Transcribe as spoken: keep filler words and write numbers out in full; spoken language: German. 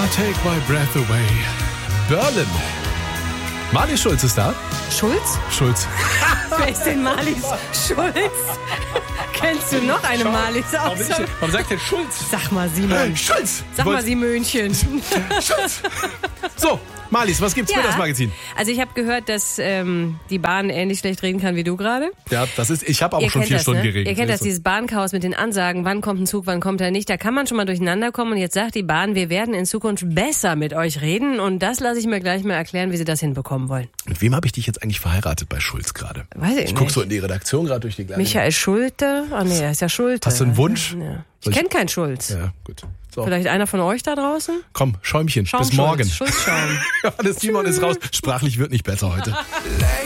Take My Breath Away. Berlin. Marlies Schulz ist da. Schulz? Schulz. Wer ist denn Marlies Schulz? Kennst du noch eine Marlies Warum, außer? warum sagt der Schulz? Sag mal, Simon. Schulz! Sag mal, Simönchen. Schulz! So, Marlies, was gibt's Ja. für das Magazin? Also ich habe gehört, dass ähm, die Bahn ähnlich schlecht reden kann wie du gerade. Ja, das ist, ich habe auch Ihr schon kennt vier das, Stunden ne? geregelt. Ihr kennt das, dieses Bahnchaos mit den Ansagen, wann kommt ein Zug, wann kommt er nicht. Da kann man schon mal durcheinander kommen. Und jetzt sagt die Bahn, wir werden in Zukunft besser mit euch reden. Und das lasse ich mir gleich mal erklären, wie sie das hinbekommen wollen. Mit wem habe ich dich jetzt eigentlich verheiratet bei Schulz gerade? Weiß ich Ich guck nicht. so in die Redaktion gerade durch die kleine... Michael Schulte? Ah nee, er ist ja Schulte. Hast du einen Wunsch? Ja. Ich Soll ich- kenne keinen Schulz. Ja, gut. So. Vielleicht einer von euch da draußen? Komm, Schäumchen, Schaum bis morgen. Schulz, Schulzschaum. Johannes Simon ist raus. Sprachlich wird nicht besser heute.